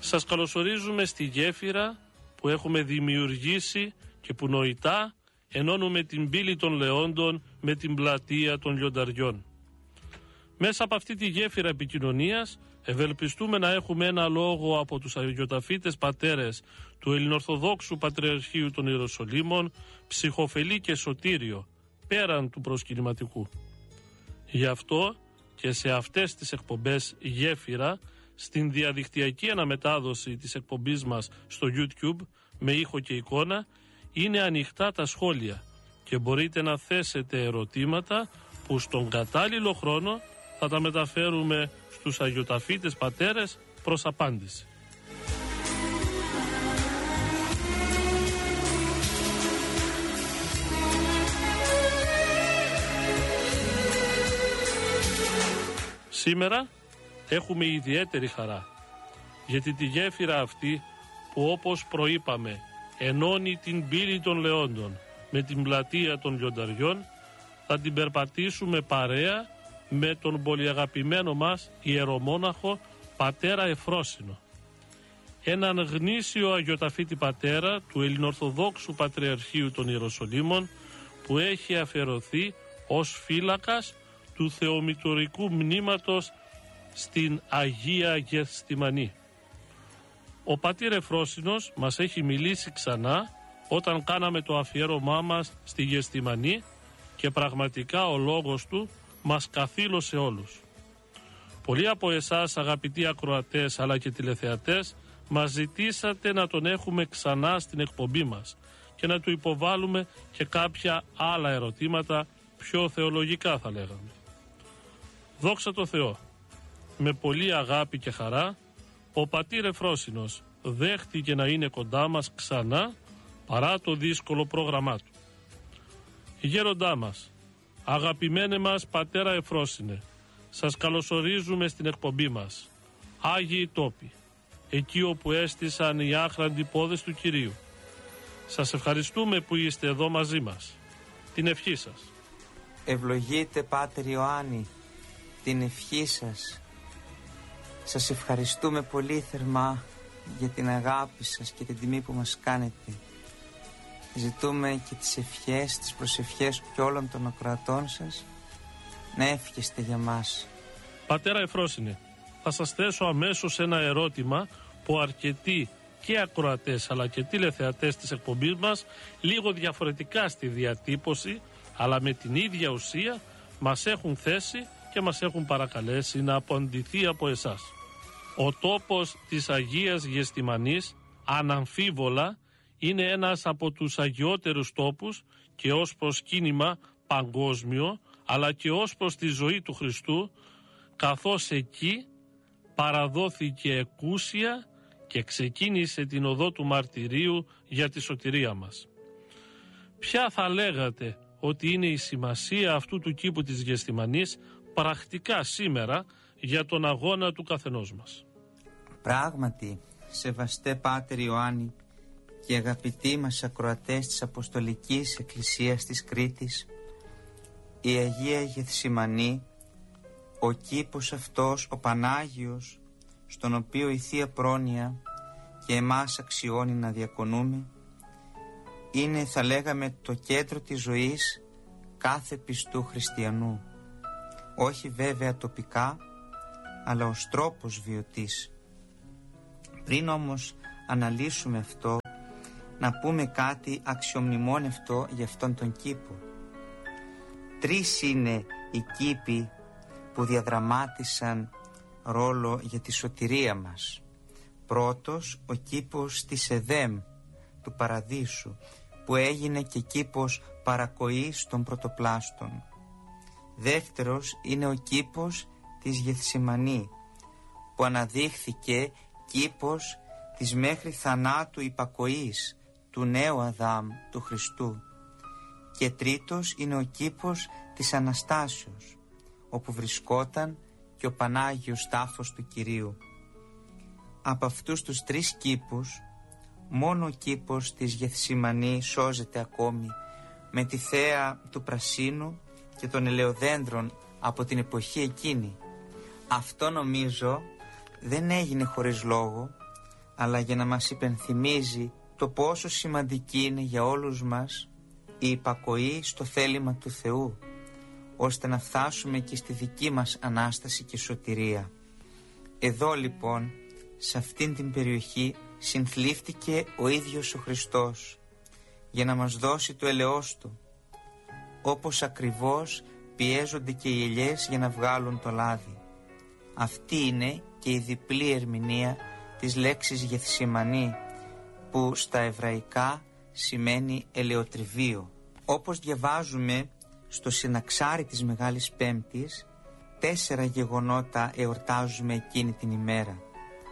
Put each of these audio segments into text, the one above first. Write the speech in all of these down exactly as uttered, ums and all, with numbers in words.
Σας καλωσορίζουμε στη γέφυρα που έχουμε δημιουργήσει και που νοητά ενώνουμε την πύλη των Λεόντων με την πλατεία των Λιονταριών. Μέσα από αυτή τη γέφυρα επικοινωνίας ευελπιστούμε να έχουμε ένα λόγο από τους αγιοταφήτες πατέρες του Ελληνοορθοδόξου Πατριαρχείου των Ιεροσολύμων, ψυχοφελή και σωτήριο, πέραν του προσκυνηματικού. Γι' αυτό και σε αυτές τις εκπομπές γέφυρα, στην διαδικτυακή αναμετάδοση της εκπομπής μας στο YouTube με ήχο και εικόνα, είναι ανοιχτά τα σχόλια και μπορείτε να θέσετε ερωτήματα που στον κατάλληλο χρόνο θα τα μεταφέρουμε στους αγιοταφήτες πατέρες προς απάντηση. Σήμερα έχουμε ιδιαίτερη χαρά, γιατί τη γέφυρα αυτή που, όπως προείπαμε, ενώνει την πύλη των Λεόντων με την πλατεία των Λιονταριών, θα την περπατήσουμε παρέα με τον πολυαγαπημένο μας ιερομόναχο πατέρα Εφρόσυνο, έναν γνήσιο αγιοταφήτη πατέρα του Ελληνοορθοδόξου Πατριαρχείου των Ιεροσολύμων, που έχει αφιερωθεί ως φύλακας του θεομητορικού μνήματος στην Αγία Γεστημανή. Ο πατήρ Εφρόσυνος μας έχει μιλήσει ξανά όταν κάναμε το αφιέρωμά μας στη Γεστημανή και πραγματικά ο λόγος του μας καθήλωσε όλους. Πολλοί από εσάς, αγαπητοί ακροατές αλλά και τηλεθεατές, μας ζητήσατε να τον έχουμε ξανά στην εκπομπή μας και να του υποβάλουμε και κάποια άλλα ερωτήματα πιο θεολογικά, θα λέγαμε. Δόξα τω Θεώ, με πολύ αγάπη και χαρά, ο πατήρ Εφρόσυνος δέχτηκε να είναι κοντά μας ξανά παρά το δύσκολο πρόγραμμά του. Γέροντά μας, αγαπημένε μας πατέρα Εφρόσυνε, σας καλωσορίζουμε στην εκπομπή μας. Άγιοι τόποι, εκεί όπου έστησαν οι άχραντοι πόδες του Κυρίου. Σας ευχαριστούμε που είστε εδώ μαζί μας. Την ευχή σας. Ευλογείτε Πάτερ Ιωάννη την ευχή σας. Σας ευχαριστούμε πολύ θερμά για την αγάπη σας και την τιμή που μας κάνετε. Ζητούμε και τις ευχές, τις προσευχές και όλων των ακροατών σας να εύχεστε για μας. Πατέρα Εφρόσυνε, θα σας θέσω αμέσως ένα ερώτημα που αρκετοί και ακροατές αλλά και τηλεθεατές της εκπομπής μας, λίγο διαφορετικά στη διατύπωση αλλά με την ίδια ουσία, μας έχουν θέσει και μας έχουν παρακαλέσει να απαντηθεί από εσάς. Ο τόπος της Αγίας Γεστημανής αναμφίβολα είναι ένας από τους αγιότερους τόπους και ως προσκύνημα παγκόσμιο, αλλά και ως προς τη ζωή του Χριστού, καθώς εκεί παραδόθηκε εκούσια και ξεκίνησε την οδό του μαρτυρίου για τη σωτηρία μας. Ποια θα λέγατε ότι είναι η σημασία αυτού του κήπου της Γεστημανής πρακτικά σήμερα για τον αγώνα του καθενός μας? Πράγματι, σεβαστέ Πάτερ Ιωάννη και αγαπητοί μας ακροατές της Αποστολικής Εκκλησίας της Κρήτης, η Αγία Γεθσημανή, ο κήπος αυτός, ο Πανάγιος, στον οποίο η Θεία Πρόνοια και εμάς αξιώνει να διακονούμε, είναι, θα λέγαμε, το κέντρο της ζωής κάθε πιστού χριστιανού. Όχι βέβαια τοπικά, αλλά ως τρόπος βιωτής. Πριν όμως αναλύσουμε αυτό, να πούμε κάτι αξιομνημόνευτο για αυτόν τον κήπο. Τρεις είναι οι κήποι που διαδραμάτισαν ρόλο για τη σωτηρία μας. Πρώτος, ο κήπος της Εδέμ, του Παραδείσου, που έγινε και κήπος παρακοής των πρωτοπλάστων. Δεύτερος είναι ο κήπος της Γεθσημανή, που αναδείχθηκε κήπος της μέχρι θανάτου υπακοής του νέου Αδάμ, του Χριστού. Και τρίτος είναι ο κήπος της Αναστάσεως, όπου βρισκόταν και ο Πανάγιος τάφος του Κυρίου. Από αυτούς τους τρεις κήπους, μόνο ο κήπος της Γεθσημανή σώζεται ακόμη, με τη θέα του πρασίνου και των ελαιοδέντρων από την εποχή εκείνη. Αυτό νομίζω δεν έγινε χωρίς λόγο, αλλά για να μας υπενθυμίζει το πόσο σημαντική είναι για όλους μας η υπακοή στο θέλημα του Θεού, ώστε να φτάσουμε και στη δική μας Ανάσταση και σωτηρία. Εδώ λοιπόν, σε αυτήν την περιοχή, συνθλίφθηκε ο ίδιος ο Χριστός για να μας δώσει το ελαιός Του, όπως ακριβώς πιέζονται και οι ελιές για να βγάλουν το λάδι. Αυτή είναι και η διπλή ερμηνεία της λέξης Γεθσιμανή, που στα εβραϊκά σημαίνει ελαιοτριβείο. Όπως διαβάζουμε στο συναξάρι της Μεγάλης Πέμπτης, τέσσερα γεγονότα εορτάζουμε εκείνη την ημέρα.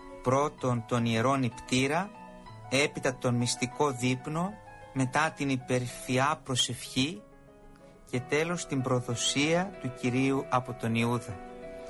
Πρώτον τον ιερόν νηπτήρα, έπειτα τον μυστικό δείπνο, μετά την υπερφυά προσευχή και τέλος την προδοσία του Κυρίου από τον Ιούδα.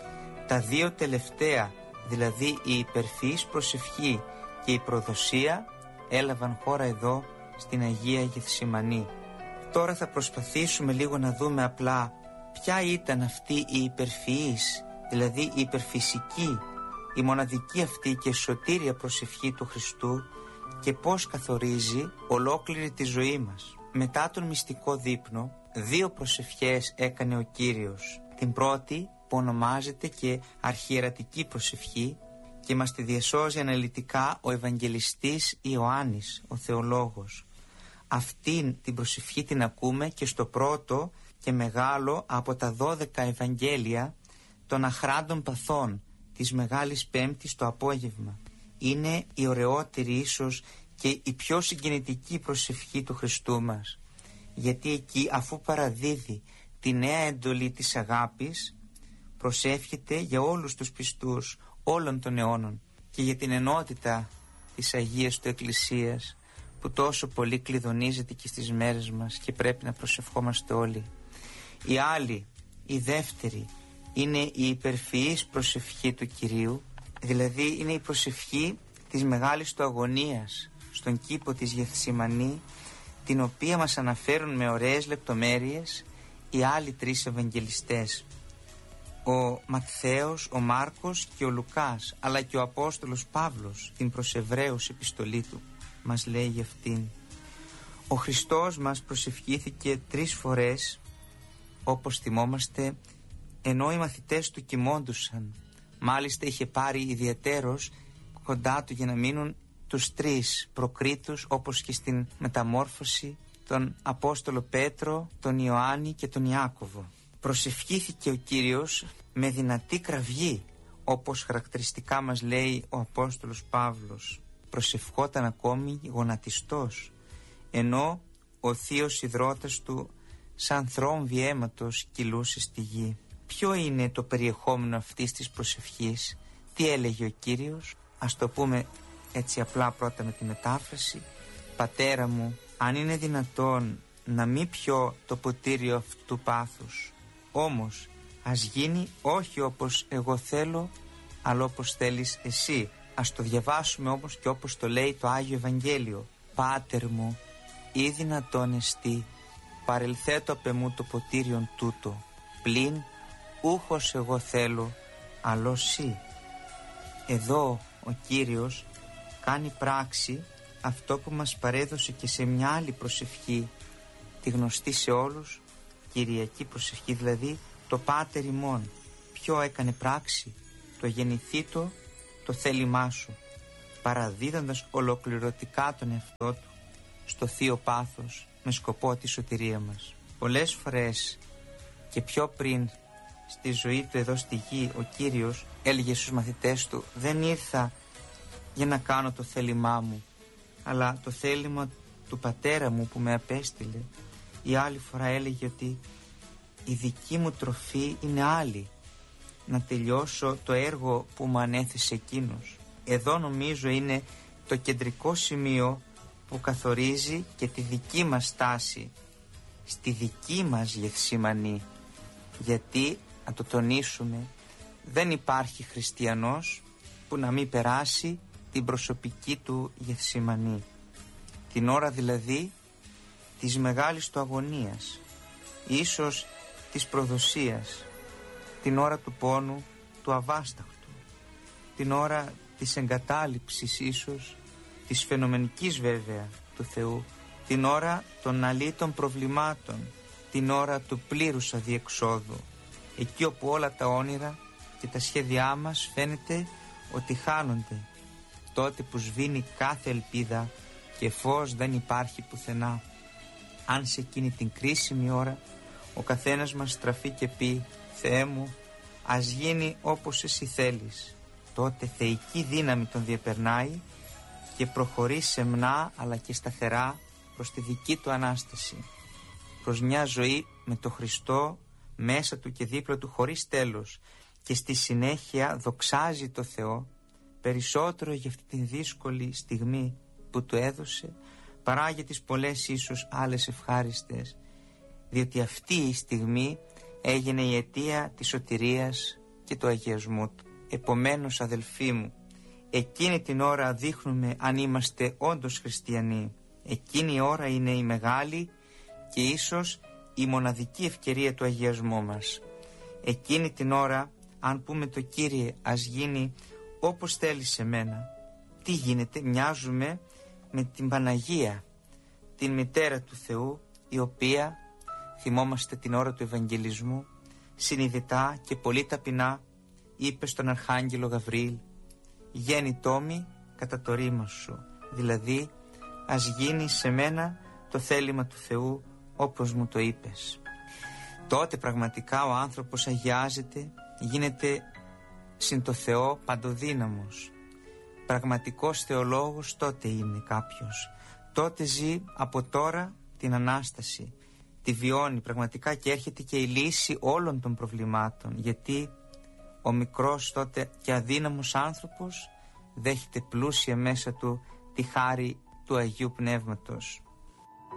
Τα δύο τελευταία, δηλαδή η υπερφυής προσευχή και η προδοσία, έλαβαν χώρα εδώ στην Αγία Γεθσιμανή. Τώρα θα προσπαθήσουμε λίγο να δούμε απλά ποια ήταν αυτή η υπερφυής, δηλαδή η υπερφυσική, η μοναδική αυτή και σωτήρια προσευχή του Χριστού και πώς καθορίζει ολόκληρη τη ζωή μας. Μετά τον μυστικό δείπνο, δύο προσευχές έκανε ο Κύριος. Την πρώτη που ονομάζεται και αρχιερατική προσευχή και μας τη διασώζει αναλυτικά ο Ευαγγελιστής Ιωάννης, ο θεολόγος. Αυτήν την προσευχή την ακούμε και στο πρώτο και μεγάλο από τα δώδεκα Ευαγγέλια των αχράντων παθών της Μεγάλης Πέμπτης το απόγευμα. Είναι η ωραιότερη ίσως και η πιο συγκινητική προσευχή του Χριστού μας, γιατί εκεί, αφού παραδίδει τη νέα εντολή της αγάπης, προσεύχεται για όλους τους πιστούς όλων των αιώνων και για την ενότητα της Αγίας του Εκκλησίας, που τόσο πολύ κλειδονίζεται και στις μέρες μας και πρέπει να προσευχόμαστε όλοι. Η άλλη, η δεύτερη, είναι η υπερφυής προσευχή του Κυρίου, δηλαδή είναι η προσευχή της μεγάλης του αγωνίας στον κήπο της Γεθσιμανή, την οποία μας αναφέρουν με ωραίες λεπτομέρειες οι άλλοι τρεις Ευαγγελιστές, ο Ματθαίος, ο Μάρκος και ο Λουκάς, αλλά και ο Απόστολος Παύλος την προς Εβραίους επιστολή του μας λέει για αυτήν. Ο Χριστός μας προσευχήθηκε τρεις φορές, όπως θυμόμαστε, ενώ οι μαθητές του κοιμώντουσαν. Μάλιστα είχε πάρει ιδιαιτέρως κοντά του για να μείνουν τους τρεις προκρίτους, όπως και στην μεταμόρφωση, τον Απόστολο Πέτρο, τον Ιωάννη και τον Ιάκωβο. Προσευχήθηκε ο Κύριος με δυνατή κραυγή, όπως χαρακτηριστικά μας λέει ο Απόστολος Παύλος. Προσευχόταν ακόμη γονατιστός, ενώ ο θείος ιδρώτας του σαν θρόμβη αίματος κυλούσε στη γη. Ποιο είναι το περιεχόμενο αυτής της προσευχής? Τι έλεγε ο Κύριος? Ας το πούμε έτσι απλά πρώτα με τη μετάφραση. Πατέρα μου, αν είναι δυνατόν να μην πιω το ποτήριο αυτού του πάθους, όμως ας γίνει όχι όπως εγώ θέλω, αλλά όπως θέλεις εσύ. Ας το διαβάσουμε όμως και όπως το λέει το Άγιο Ευαγγέλιο. Πάτερ μου, ή δυνατόν εστί, παρελθέτω απ' εμού το ποτήριον τούτο, πλην ούχος εγώ θέλω, αλλό σύ. Εδώ ο Κύριος κάνει πράξη αυτό που μας παρέδωσε και σε μια άλλη προσευχή, τη γνωστή σε όλους, Κυριακή προσευχή, δηλαδή το Πάτερ ημών. Ποιο έκανε πράξη? Το γεννηθήτο το θέλημά σου, παραδίδοντας ολοκληρωτικά τον εαυτό του στο θείο πάθος με σκοπό τη σωτηρία μας. Πολλές φορές και πιο πριν στη ζωή του εδώ στη γη, ο Κύριος έλεγε στους μαθητές του: δεν ήρθα για να κάνω το θέλημά μου, αλλά το θέλημα του Πατέρα μου που με απέστειλε. Η άλλη φορά έλεγε ότι η δική μου τροφή είναι άλλη, να τελειώσω το έργο που μου ανέθεσε εκείνος. Εδώ νομίζω είναι το κεντρικό σημείο που καθορίζει και τη δική μας στάση στη δική μας Γεθσιμανή, γιατί, να το τονίσουμε, δεν υπάρχει χριστιανός που να μην περάσει την προσωπική του Γεθσιμανή, την ώρα δηλαδή της μεγάλης του αγωνίας, ίσως της προδοσίας, την ώρα του πόνου του αβάσταχτου, την ώρα της εγκατάλειψης ίσως, της φαινομενικής βέβαια του Θεού, την ώρα των αλήτων προβλημάτων, την ώρα του πλήρους αδιεξόδου, εκεί όπου όλα τα όνειρα και τα σχέδιά μας φαίνεται ότι χάνονται, τότε που σβήνει κάθε ελπίδα και φως δεν υπάρχει πουθενά. Αν σε εκείνη την κρίσιμη ώρα ο καθένας μας στραφεί και πει «Θεέ μου, ας γίνει όπως εσύ θέλεις», τότε θεϊκή δύναμη τον διεπερνάει και προχωρεί σεμνά αλλά και σταθερά προς τη δική του Ανάσταση, προς μια ζωή με το Χριστό μέσα του και δίπλα του χωρίς τέλος, και στη συνέχεια δοξάζει το Θεό περισσότερο για αυτή την δύσκολη στιγμή που του έδωσε παρά για τις πολλές ίσως άλλες ευχάριστες, διότι αυτή η στιγμή έγινε η αιτία της σωτηρίας και του αγιασμού του. Επομένως, αδελφοί μου, εκείνη την ώρα δείχνουμε αν είμαστε όντως χριστιανοί. Εκείνη η ώρα είναι η μεγάλη και ίσως η μοναδική ευκαιρία του αγιασμού μας. Εκείνη την ώρα, αν πούμε το Κύριε, ας γίνει όπως θέλει σε μένα, τι γίνεται? Μοιάζουμε με την Παναγία, την μητέρα του Θεού, η οποία, θυμόμαστε την ώρα του Ευαγγελισμού, συνειδητά και πολύ ταπεινά είπε στον Αρχάγγελο Γαβριήλ «Γέννητό μη κατά το ρήμα σου», δηλαδή ας γίνει σε μένα το θέλημα του Θεού όπως μου το είπες. Τότε πραγματικά ο άνθρωπος αγιάζεται, γίνεται συν το Θεό παντοδύναμος. Πραγματικός θεολόγος τότε είναι κάποιος. Τότε ζει από τώρα την Ανάσταση, τη βιώνει πραγματικά και έρχεται και η λύση όλων των προβλημάτων, γιατί ο μικρός τότε και αδύναμος άνθρωπος δέχεται πλούσια μέσα του τη χάρη του Αγίου Πνεύματος.